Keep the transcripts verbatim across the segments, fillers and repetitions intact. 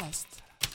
podcast.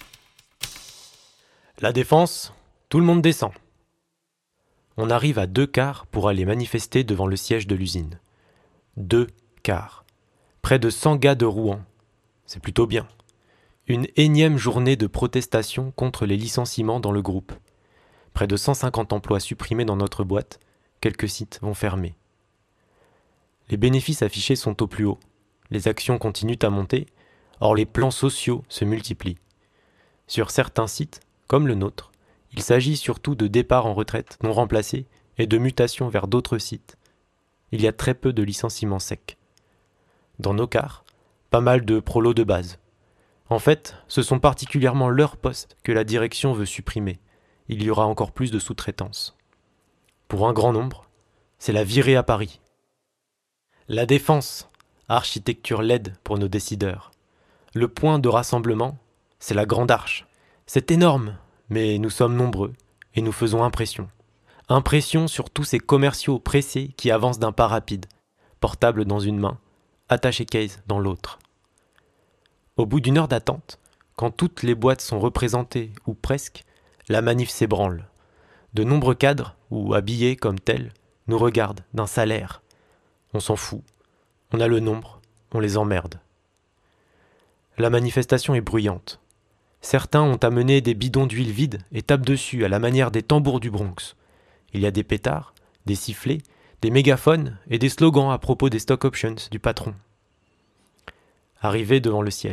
La Défense, tout le monde descend. On arrive à deux cars pour aller manifester devant le siège de l'usine. Deux cars. Près de cent gars de Rouen. C'est plutôt bien. Une énième journée de protestation contre les licenciements dans le groupe. Près de cent cinquante emplois supprimés dans notre boîte. Quelques sites vont fermer. Les bénéfices affichés sont au plus haut. Les actions continuent à monter. Or les plans sociaux se multiplient. Sur certains sites, comme le nôtre, il s'agit surtout de départs en retraite non remplacés et de mutations vers d'autres sites. Il y a très peu de licenciements secs. Dans nos cars, pas mal de prolos de base. En fait, ce sont particulièrement leurs postes que la direction veut supprimer. Il y aura encore plus de sous-traitance. Pour un grand nombre, c'est la virée à Paris. La Défense, architecture L E D pour nos décideurs. Le point de rassemblement, c'est la Grande Arche. C'est énorme, mais nous sommes nombreux et nous faisons impression. Impression sur tous ces commerciaux pressés qui avancent d'un pas rapide, portable dans une main, attaché case dans l'autre. Au bout d'une heure d'attente, quand toutes les boîtes sont représentées, ou presque, la manif s'ébranle. De nombreux cadres, ou habillés comme tels, nous regardent d'un salaire. On s'en fout. On a le nombre, on les emmerde. La manifestation est bruyante. Certains ont amené des bidons d'huile vides et tapent dessus à la manière des tambours du Bronx. Il y a des pétards, des sifflets, des mégaphones et des slogans à propos des stock options du patron. Arrivé devant le siège.